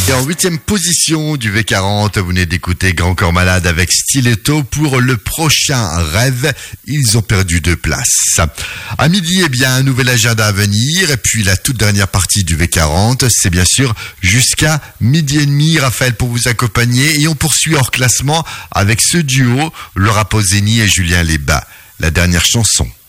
Et en 8e position du V40, vous venez d'écouter Grand Corps Malade avec Stiletto pour le prochain rêve. Ils ont perdu 2 places. À midi, un nouvel agenda à venir. Et puis la toute dernière partie du V40, c'est bien sûr jusqu'à midi et demi. Raphaël pour vous accompagner. Et on poursuit hors classement avec ce duo, Laura Pausini et Julien Lebas. La dernière chanson.